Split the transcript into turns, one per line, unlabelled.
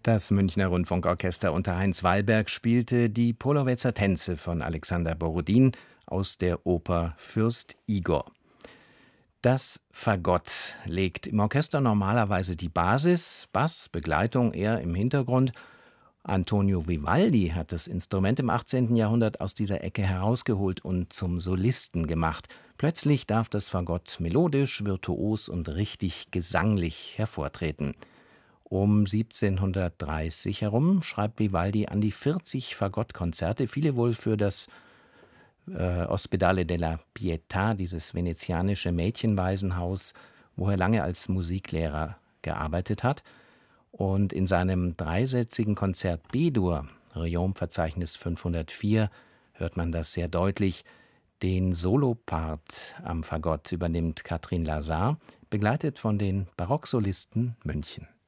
Das Münchner Rundfunkorchester unter Heinz Wallberg spielte die Polowetzer Tänze von Alexander Borodin aus der Oper Fürst Igor. Das Fagott legt im Orchester normalerweise die Basis, Bass, Begleitung eher im Hintergrund. Antonio Vivaldi hat das Instrument im 18. Jahrhundert aus dieser Ecke herausgeholt und zum Solisten gemacht. Plötzlich darf das Fagott melodisch, virtuos und richtig gesanglich hervortreten. Um 1730 herum schreibt Vivaldi an die 40 Fagottkonzerte, viele wohl für das Ospedale della Pietà, dieses venezianische Mädchenwaisenhaus, wo er lange als Musiklehrer gearbeitet hat. Und in seinem dreisätzigen Konzert B-Dur, Reaume-Verzeichnis 504, hört man das sehr deutlich. Den Solopart am Fagott übernimmt Catherine Lazar, begleitet von den Barocksolisten München.